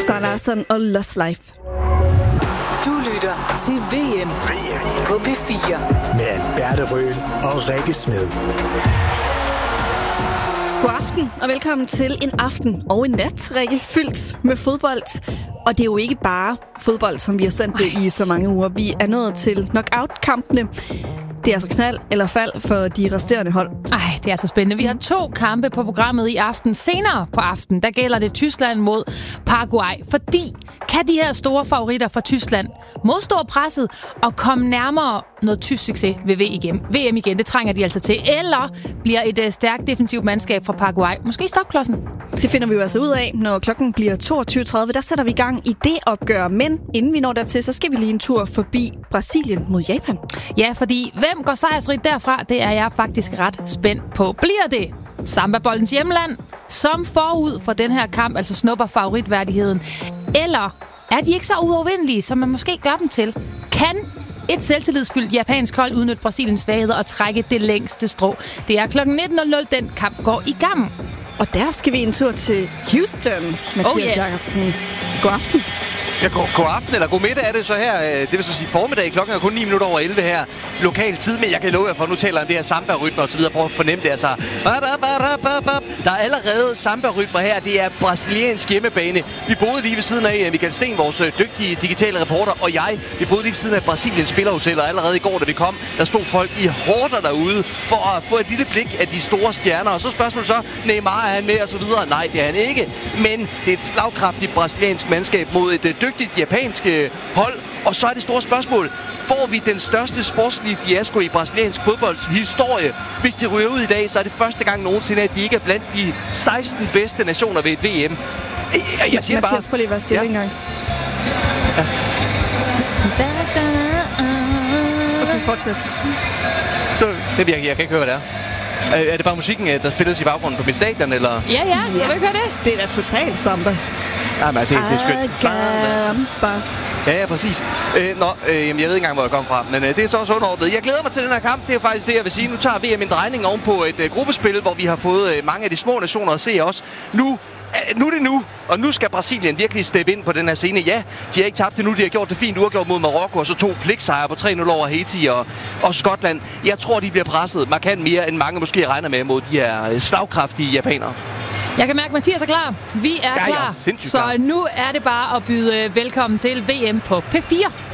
Sara Larsson og Lost Life. Du lytter til VM på P4 med Alberte Røhl og Rikke Smed. God aften og velkommen til en aften og en nat, Rikke, fyldt med fodbold. Og det er jo ikke bare fodbold, som vi har sendt det i så mange uger. Vi er nået til knockout-kampene. Det er altså knald eller fald for de resterende hold. Det er så spændende. Vi har 2 kampe på programmet i aften. Senere på aften, der gælder det Tyskland mod Paraguay. Fordi kan de her store favoritter fra Tyskland modstå presset og komme nærmere noget tysk succes ved VM igen? Det trænger de altså til. Eller bliver et stærkt defensivt mandskab fra Paraguay måske stopklodsen? Det finder vi jo altså ud af, når klokken bliver 22.30. Der sætter vi i gang i det opgør. Men inden vi når dertil, så skal vi lige en tur forbi Brasilien mod Japan. Ja, fordi hvem går sejrsrigt derfra? Det er jeg faktisk ret spændt på. Bliver det Samba-boldens hjemland, som forud for den her kamp, altså snupper favoritværdigheden? Eller er de ikke så uovervindelige, som man måske gør dem til? Kan et selvtillidsfyldt japansk hold udnytte Brasiliens svagheder og trække det længste strå? Det er klokken 19.00, den kamp går i gang. Og der skal vi en tur til Houston, Mathias Jacobsen. God aften. Ja, god aften, eller god middag er det så her. Det vil så sige formiddag. Klokken er kun 9 minutter over 11 her. Lokal tid, men jeg kan love jer for, nu taler han det her samba-rytmer og så videre. Prøv at fornemme det, altså. Der er allerede samba-rytmer her. Det er brasiliansk hjemmebane. Vi boede lige ved siden af Michael Sten, vores dygtige digitale reporter, og jeg. Vi boede lige ved siden af Brasiliens spillerhotel, og allerede i går, da vi kom, der stod folk i horder derude for at få et lille blik af de store stjerner. Og så spørgsmålet så, Neymar, er han med og så videre? Nej, det er han ikke. Men det er et slagkraftigt brasiliansk mandskab mod et dygtigt japanske hold. Og så er det store spørgsmål. Får vi den største sportslige fiasko i brasiliansk fodbolds historie? Hvis de ryger ud i dag, så er det første gang nogensinde, at de ikke er blandt de 16 bedste nationer ved et VM. Jeg siger Mathias, prøv lige at være stille en gang. Ja. Okay, fortsæt. Så jeg kan ikke høre, hvad det er. Er det bare musikken, der spilles i baggrunden på mit stadion, eller? Ja. Kan du ikke høre det? Det er da totalt samba. Nej, det er skønt. Ja, præcis. Jeg ved ikke engang, hvor jeg kom fra, men det er så også underordnet. Jeg glæder mig til den her kamp. Det er faktisk det, jeg vil sige. Nu tager VM en drejning oven på et gruppespil, hvor vi har fået mange af de små nationer at se os. Nu er det nu, og nu skal Brasilien virkelig steppe ind på den her scene. Ja, de har ikke tabt det nu. De har gjort det fint uafgjort mod Marokko, og så 2 pligtsejre på 3-0 over Haiti og Skotland. Jeg tror, de bliver presset markant mere, end mange måske regner med mod de her slagkraftige japanere. Jeg kan mærke, at Mathias er klar. Vi er klar. Så nu er det bare at byde velkommen til VM på P4.